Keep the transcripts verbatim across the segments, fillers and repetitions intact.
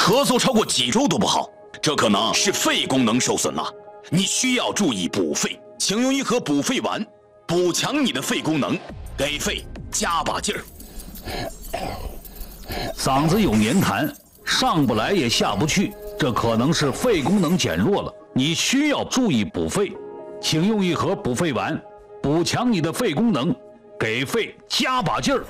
咳嗽超过几周都不好，这可能是肺功能受损了，你需要注意补肺，请用一盒补肺丸，补强你的肺功能，给肺加把劲儿。 嗓子有黏痰，上不来也下不去，这可能是肺功能减弱了，你需要注意补肺，请用一盒补肺丸，补强你的肺功能，给肺加把劲儿。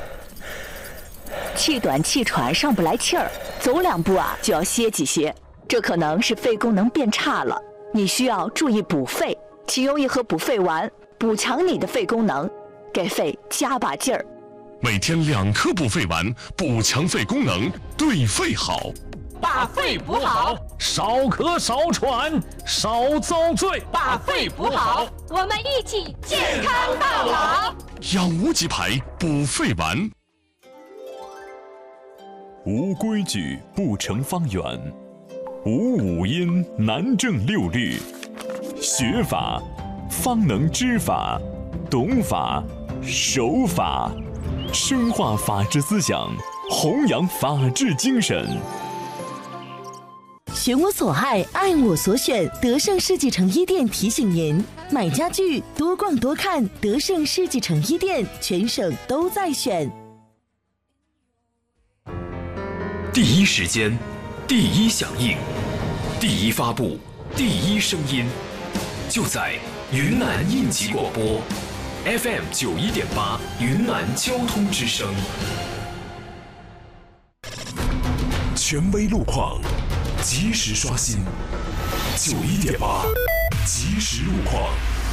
气短气喘，上不来气儿，走两步啊就要歇几歇，这可能是肺功能变差了，你需要注意补肺，请用一盒补肺丸，补强你的肺功能，给肺加把劲儿。 每天两颗补肺丸，补强肺功能，对肺好。 把肺补好， 少咳少喘，少遭罪。 把肺补好，我们一起健康到老。 养无极牌补肺丸。 无规矩不成方圆，无五音难正六律。学法方能知法，懂法守法，深化法治思想，弘扬法治精神。 选我所爱，爱我所选。德胜世纪城一店提醒您：买家具多逛多看，德胜世纪城一店，全省都在选。 第一时间，第一响应，第一发布，第一声音，就在云南应急广播 F M 九一点八云南交通之声。 权威路况，及时刷新。九一点八，及时路况。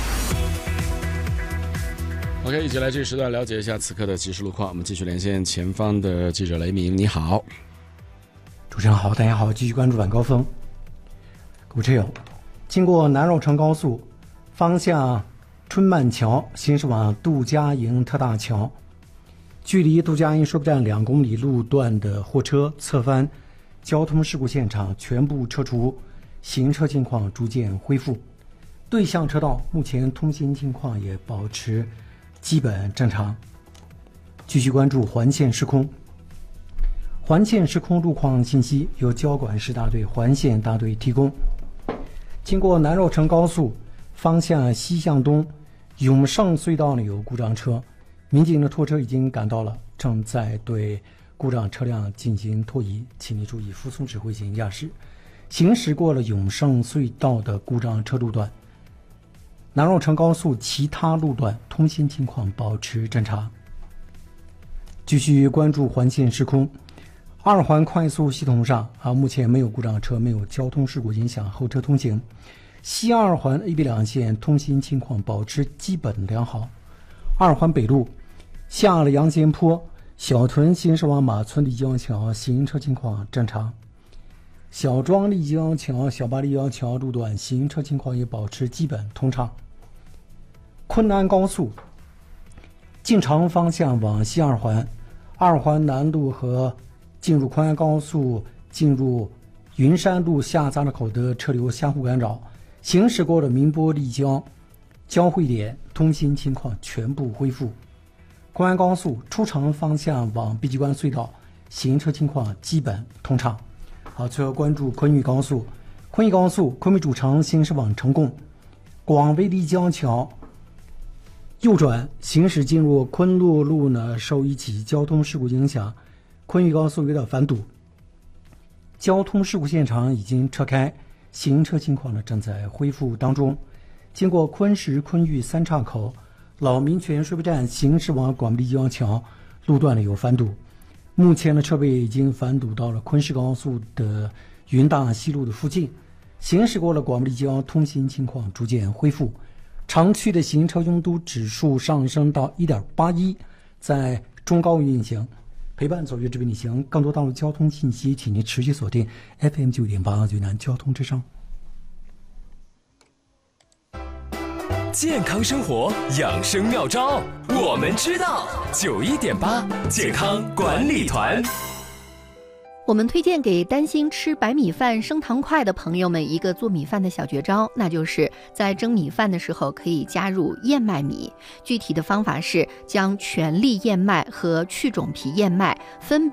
OK， 一起来这个时段了解一下此刻的即时路况。我们继续连线前方的记者雷鸣，你好。 主持人好，大家好，继续关注晚高峰。各位车友，经过南绕城高速方向春曼桥行驶往杜家营特大桥，距离杜家营收费站两公里路段的货车侧翻交通事故现场全部撤除，行车情况逐渐恢复。对向车道目前通行情况也保持基本正常。继续关注环线施工。环线施工路况信息由交管市大队环线大队提供。经过南绕城高速方向西向东永盛隧道呢有故障车，民警的拖车已经赶到了，正在对故障车辆进行拖移，请你注意服从指挥行驾驶。行驶过了永盛隧道的故障车路段，南绕城高速其他路段通行情况保持正常。继续关注环线施工。二环快速系统上啊，目前没有故障车，没有交通事故影响后车通行。西二环 A、B 两线通行情况保持基本良好。二环北路下了杨尖坡小屯行驶往马村立交桥行车情况正常。小庄立交桥小八立交桥路段行车情况也保持基本通畅。昆南高速进城方向往西二环，二环南路和进入昆安高速进入云山路下匝道口的车流相互干扰，行驶过的宁波立交交汇点通行情况全部恢复。昆安高速出城方向往碧鸡关隧道行车情况基本通畅。好，最后关注昆玉高速。昆玉高速昆明主城行驶往成贡，广威立交桥右转行驶进入昆洛路呢，受一起交通事故影响，昆玉高速有点反堵，交通事故现场已经撤开，行车情况呢正在恢复当中。经过昆石昆玉三岔口老民权收费站行驶往广碧立交桥路段呢有反堵，目前的车位已经反堵到了昆石高速的云大西路的附近，行驶过了广碧立交通行情况逐渐恢复。长区的行车拥堵指数上升到 一点八一， 在中高运行。陪伴走越这边旅行，更多道路交通信息，请您持续锁定 F M 九点八云南交通之声。 健康生活养生妙招，我们知道。九一点八健康管理团。 我们推荐给担心吃白米饭升糖快的朋友们一个做米饭的小绝招，那就是在蒸米饭的时候可以加入燕麦米。具体的方法是将全粒燕麦和去种皮燕麦分别